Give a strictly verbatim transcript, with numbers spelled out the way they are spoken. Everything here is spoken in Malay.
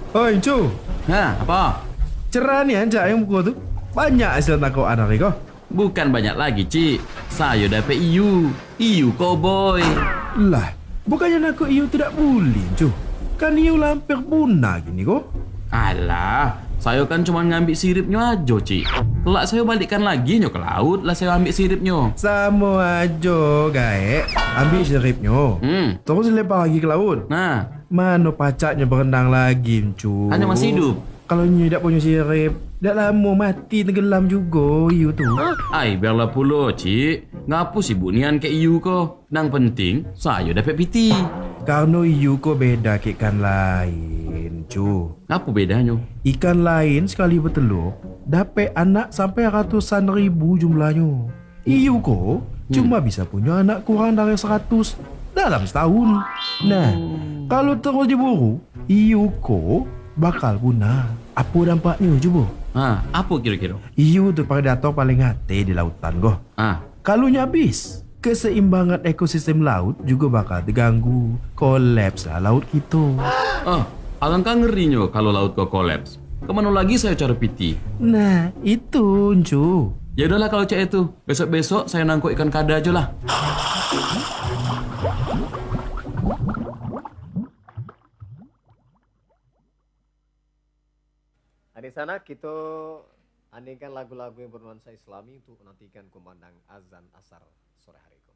Oi, cu. Hah, apa? Cerah nih anjak yang buku tuh. Banyak hasil tangkap anak kau. Bukan banyak lagi, Cik. Saya dapat I U. I U cowboy. Lah, bukannya nak iu tidak boleh, cu. Kan iu lampir punah gini kok. Alah, saya kan cuma ngambil siripnya aja, Cik. Kelak saya balikkan lagi nyo ke laut, lah saya ambil siripnya. Sama aja, gaek. Ambil siripnya. Hmm. Terus lepas lagi ke laut. Nah, Mana pacaknya berenang lagi, cu? hanya masih hidup. Kalau nyu tak punya sirip, dah lama mati tenggelam juga iu tu. Ai, biarlah pula, Cik. Ngapu sibuk nian ke I U ko? Nang penting, saya dapat P T. Karena iu ko beda ke ikan lain, cu. Apa bedanya? Ikan lain sekali bertelur, dapat anak sampai ratusan ribu jumlahnya. Iu ko cuma bisa punya anak kurang dari seratus dalam setahun. Nah, kalau terus diburu, iu ko bakal punah. Apa dampaknya coba? Ah, apa kira-kira? Iu tu predator paling hati di lautan goh. Ah, Kalau habis, keseimbangan ekosistem laut juga bakal terganggu. Kolaps lah laut kita. oh, alangkah ngerinya kalau laut kau kolaps. Kemana lagi saya cari P T? Nah, itu cu. Ya udahlah kalau cek itu. Besok-besok saya nangkuk ikan kada aja lah. Nah, di sana kita andingkan lagu-lagu yang bernuansa Islami untuk menantikan kumandang azan asar sore hari.